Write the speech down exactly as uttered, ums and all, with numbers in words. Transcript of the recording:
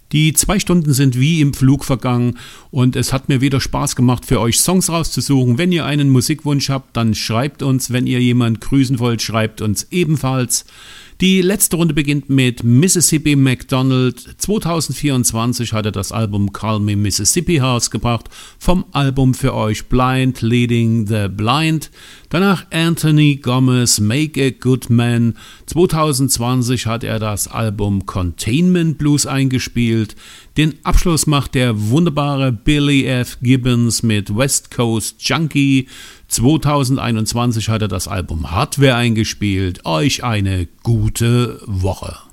Die zwei Stunden sind wie im Flug vergangen und es hat mir wieder Spaß gemacht, für euch Songs rauszusuchen. Wenn ihr einen Musikwunsch habt, dann schreibt uns. Wenn ihr jemand grüßen wollt, schreibt uns ebenfalls. Die letzte Runde beginnt mit Mississippi MacDonald. zwanzig vierundzwanzig hat er das Album Call Me Mississippi herausgebracht. Vom Album für euch Blind Leading the Blind. Danach Anthony Gomez, Make a Good Man. zwanzig zwanzig hat er das Album Containment Blues eingespielt. Den Abschluss macht der wunderbare Billy F. Gibbons mit West Coast Junkie. zwanzig einundzwanzig hat er das Album Hardware eingespielt. Euch eine gute Woche.